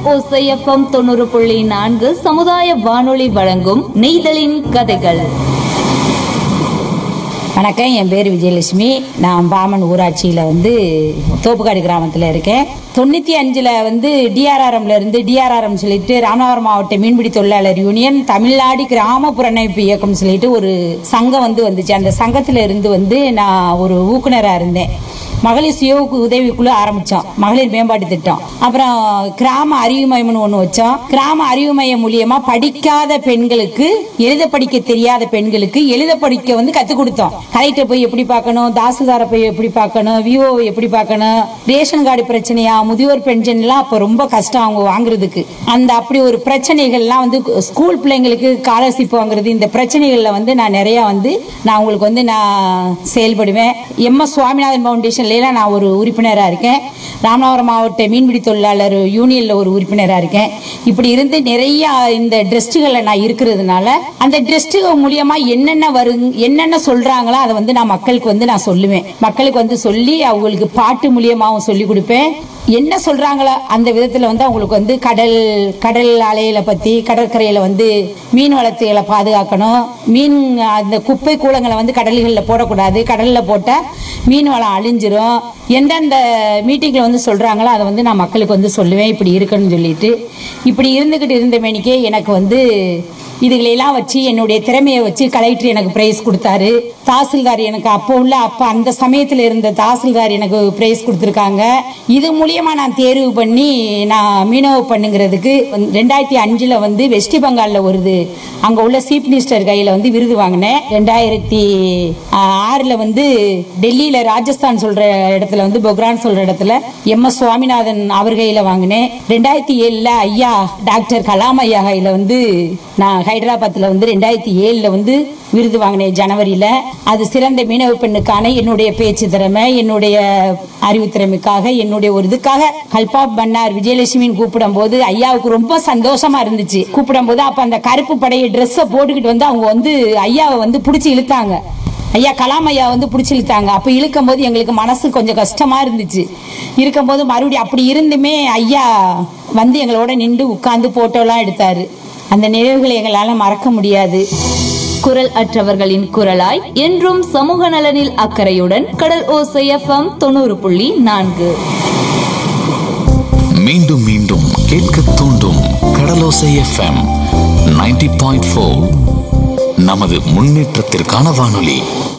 ஓசை எஃப்எம் 90.4 சமுதாய வானொலி வழங்கும் நெய்தலின் கதைகள். வணக்கம், என் பேர் விஜயலட்சுமி. நான் பாமன் ஊராட்சியில் தோப்புக்காடு கிராமத்தில் இருக்கேன். 95 டிஆர்ஆர்எம்ல இருந்து டிஆர்ஆர்எம் சொல்லிட்டு ராமநாதபுரம் மாவட்ட மீன்பிடி தொழிலாளர் யூனியன் தமிழ்நாடு கிராமப்புற இணைப்பு இயக்கம் சொல்லிட்டு ஒரு சங்கம் வந்துச்சு. அந்த சங்கத்துல இருந்து நான் ஒரு ஊக்குனராக இருந்தேன். மகளிர் சுய உதவிக்குழு ஆரம்பிச்சோம், மகளிர் மேம்பாட்டு திட்டம். அப்புறம் கிராம அறிவு மையம்னு ஒண்ணு வச்சோம். கிராம அறிவு மையம் மூலியமா படிக்காத பெண்களுக்கு, எழுத படிக்க தெரியாத பெண்களுக்கு எழுத படிக்க கத்துக் கொடுத்தோம். கலெக்டர் போய் எப்படி பார்க்கணும், தாசில்தாரை போய் எப்படி பார்க்கணும், விஓ எப்படி பார்க்கணும், ரேஷன் கார்டு பிரச்சனையா, முதியோர் பென்ஷன் எல்லாம் அப்ப ரொம்ப கஷ்டம் அவங்க வாங்குறதுக்கு. அப்படி ஒரு பிரச்சனைகள்லாம் ஸ்கூல் பிள்ளைங்களுக்கு ஸ்காலர்ஷிப் வாங்குறது, இந்த பிரச்சனைகள்ல நான் நிறைய நான் உங்களுக்கு நான் செயல்படுவேன். எம்எஸ் சுவாமிநாதன் ஃபவுண்டேஷன் நான் ஒரு உறுப்பினரா இருக்கேன். ராமநாதபுரம் மாவட்ட மீன்பிடி தொழிலாளர் யூனியன்ல ஒரு உறுப்பினரா இருக்கேன். இப்படி இருந்து நிறைய இந்த ட்ரஸ்டுகள்ல நான் இருக்கிறதுனால அந்த ட்ரஸ்டுகள் மூலியமா என்னென்ன சொல்றாங்களோ அதை நான் மக்களுக்கு நான் சொல்லுவேன். மக்களுக்கு சொல்லி அவங்களுக்கு பாட்டு மூலியமாவும் சொல்லி கொடுப்பேன். என்ன சொல்றாங்களோ அந்த விதத்துல அவங்களுக்கு கடல் அலையில பத்தி, கடற்கரையில மீன் வளர்த்துகளை பாதுகாக்கணும், மீன் அந்த குப்பை கூலங்களை கடல்கள்ல போடக்கூடாது, கடல்ல போட்டா மீன் வளம் அழிஞ்சிரும், எந்தெந்த மீட்டிங்ல சொல்றாங்களோ அதை நான் மக்களுக்கு சொல்லுவேன். இப்படி இருக்குன்னு சொல்லிட்டு இப்படி இருந்துகிட்டு இருந்த மேனிக்கே எனக்கு இதுகளெல்லாம் வச்சு என்னுடைய திறமையை வச்சு கலெக்டர் எனக்கு பிரைஸ் கொடுத்தாரு. தாசில்தார் எனக்கு அப்ப அந்த சமயத்துல இருந்த தாசில்தார் எனக்கு பிரைஸ் கொடுத்திருக்காங்க. இது மூலியமா நான் தேர்வு பண்ணி நான் மீனவ பண்ணுங்கிறதுக்கு 2005 வெஸ்ட் பெங்கால்ல அங்க உள்ள சீஃப் மினிஸ்டர் கையில விருது வாங்கினேன். 2006 டெல்லியில ராஜஸ்தான் சொல்ற இடத்துல பொக்ரான் சொல்ற இடத்துல எம்எஸ் சுவாமிநாதன் அவர் கையில வாங்கினேன். 2007 ஐயா டாக்டர் கலாம் ஐயா கையில நான் ஹைதராபாத்ல 2007 விருது வாங்கினேன் ஜனவரியில. அது சிறந்த மீனவ பெண்ணுக்கான என்னுடைய பேச்சு திறமை, என்னுடைய அறிவு திறமைக்காக, என்னுடைய ஒரு இதுக்காக கல்பா பண்ணார் விஜயலட்சுமின்னு கூப்பிடும் போது ஐயாவுக்கு ரொம்ப சந்தோஷமா இருந்துச்சு. கூப்பிடும் போது அப்ப அந்த கருப்பு படைய ட்ரெஸ்ஸ போட்டுக்கிட்டு அவங்க ஐயாவை பிடிச்சி இழுத்தாங்க. ஐயா கலாம் ஐயா பிடிச்சி இழுத்தாங்க. அப்ப இழுக்கும் போது எங்களுக்கு மனசு கொஞ்சம் கஷ்டமா இருந்துச்சு. இருக்கும்போது மறுபடியும் அப்படி இருந்துமே ஐயா எங்களோட நின்று உட்கார்ந்து போட்டோலாம் எடுத்தாரு. அந்த நினைவுகளை எங்களால மறக்க முடியாது. குரல் அற்றவர்களின் குரலாய் என்றும் சமூக நலனில் அக்கறையுடன் கடல் ஓசை எஃப்எம் 90.4. மீண்டும் மீண்டும் கேட்க தூண்டும் கடலோசை எஃப்எம் 90.4. நமது முன்னேற்றத்திற்கான வானொலி.